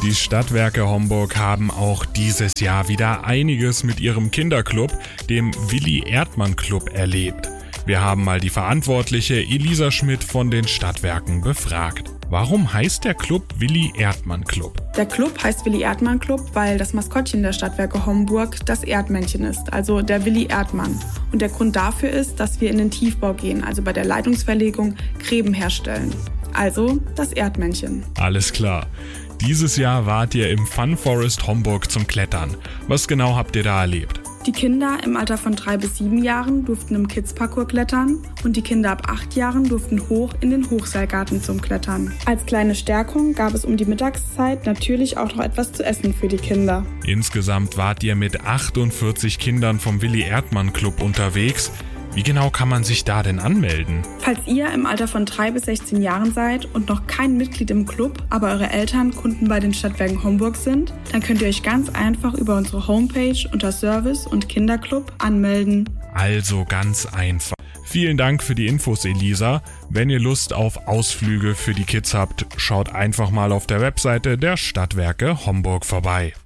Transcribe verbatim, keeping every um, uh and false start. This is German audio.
Die Stadtwerke Homburg haben auch dieses Jahr wieder einiges mit ihrem Kinderclub, dem Willi-Erdmann-Club, erlebt. Wir haben mal die Verantwortliche Elisa Schmidt von den Stadtwerken befragt. Warum heißt der Club Willi-Erdmann-Club? Der Club heißt Willi-Erdmann-Club, weil das Maskottchen der Stadtwerke Homburg das Erdmännchen ist, also der Willi Erdmann. Und der Grund dafür ist, dass wir in den Tiefbau gehen, also bei der Leitungsverlegung Gräben herstellen. Also das Erdmännchen. Alles klar. Dieses Jahr wart ihr im Fun Forest Homburg zum Klettern. Was genau habt ihr da erlebt? Die Kinder im Alter von drei bis sieben Jahren durften im Kids-Parcours klettern und die Kinder ab acht Jahren durften hoch in den Hochseilgarten zum Klettern. Als kleine Stärkung gab es um die Mittagszeit natürlich auch noch etwas zu essen für die Kinder. Insgesamt wart ihr mit achtundvierzig Kindern vom Willi-Erdmann-Club unterwegs. Wie genau kann man sich da denn anmelden? Falls ihr im Alter von drei bis sechzehn Jahren seid und noch kein Mitglied im Club, aber eure Eltern Kunden bei den Stadtwerken Homburg sind, dann könnt ihr euch ganz einfach über unsere Homepage unter Service und Kinderclub anmelden. Also ganz einfach. Vielen Dank für die Infos, Elisa. Wenn ihr Lust auf Ausflüge für die Kids habt, schaut einfach mal auf der Webseite der Stadtwerke Homburg vorbei.